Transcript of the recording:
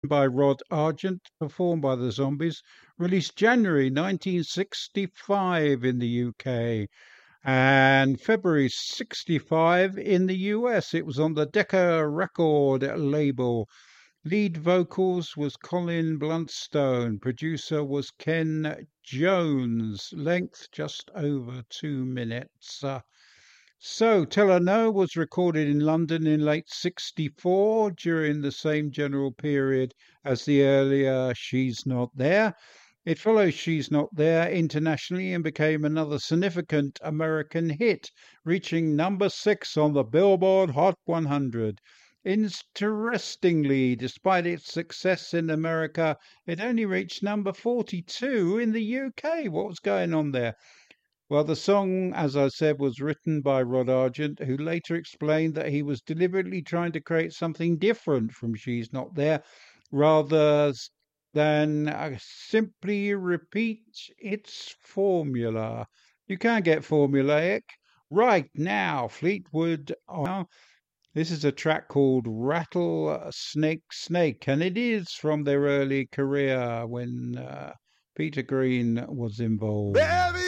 by Rod Argent, performed by the Zombies, released January 1965 in the UK and February 65 in the US. It was on the Decca record label. Lead vocals was Colin Bluntstone. Producer was Ken Jones. Length just over 2 minutes. So, Tell Her No was recorded in London in late 64 during the same general period as the earlier She's Not There. It follows She's Not There internationally and became another significant American hit, reaching number 6 on the Billboard Hot 100. Interestingly, despite its success in America, it only reached number 42 in the UK. What was going on there? Well, the song, as I said, was written by Rod Argent, who later explained that he was deliberately trying to create something different from She's Not There, rather than simply repeat its formula. You can get formulaic. Right now, Fleetwood. This is a track called Rattlesnake Snake, and it is from their early career when Peter Green was involved. Baby,